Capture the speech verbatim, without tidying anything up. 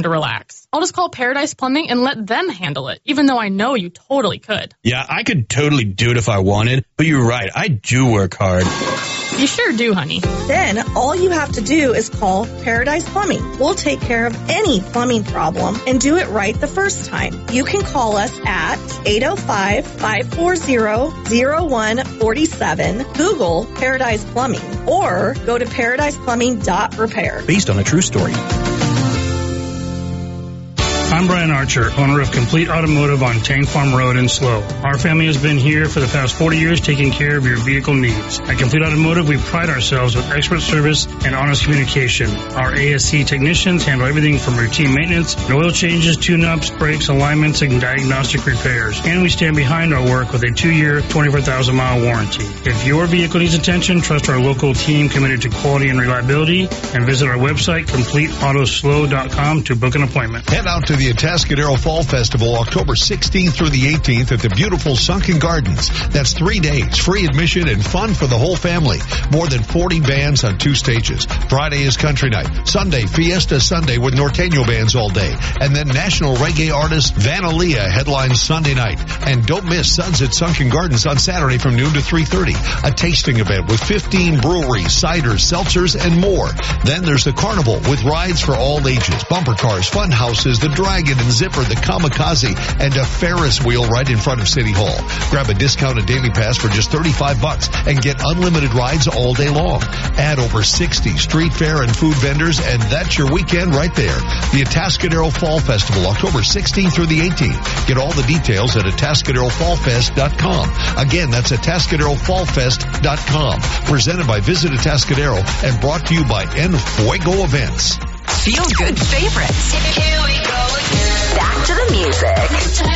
to relax. I'll just call Paradise Plumbing and let them handle it, even though I know you totally could. Yeah, I could totally do it if I wanted, but you're right, I do work hard. You sure do, honey. Then all you have to do is call Paradise Plumbing. We'll take care of any plumbing problem and do it right the first time. You can call us at eight oh five, five four zero, zero one four seven, Google Paradise Plumbing, or go to paradise plumbing dot repair. Based on a true story. I'm Brian Archer, owner of Complete Automotive on Tang Farm Road in Slow. Our family has been here for the past forty years taking care of your vehicle needs. At Complete Automotive, we pride ourselves with expert service and honest communication. Our A S C technicians handle everything from routine maintenance and oil changes, tune-ups, brakes, alignments, and diagnostic repairs. And we stand behind our work with a two-year, twenty-four thousand mile warranty. If your vehicle needs attention, trust our local team committed to quality and reliability, and visit our website, complete auto slow dot com, to book an appointment. Head out to the Atascadero Fall Festival, October sixteenth through the eighteenth at the beautiful Sunken Gardens. That's three days, free admission and fun for the whole family. More than forty bands on two stages. Friday is country night. Sunday, Fiesta Sunday with Norteño bands all day. And then national reggae artist Vanalia headlines Sunday night. And don't miss Suds at Sunken Gardens on Saturday from noon to three thirty. A tasting event with fifteen breweries, ciders, seltzers, and more. Then there's the carnival with rides for all ages. Bumper cars, fun houses, the Dragon and Zipper, the Kamikaze, and a Ferris wheel right in front of City Hall. Grab a discounted daily pass for just thirty-five bucks and get unlimited rides all day long. Add over sixty street fair and food vendors, and that's your weekend right there. The Atascadero Fall Festival, October sixteenth through the eighteenth. Get all the details at atascadero fall fest dot com. Again, that's atascadero fall fest dot com. Presented by Visit Atascadero and brought to you by En Fuego Events. Feel good favorites. Here we go again. Back to the music.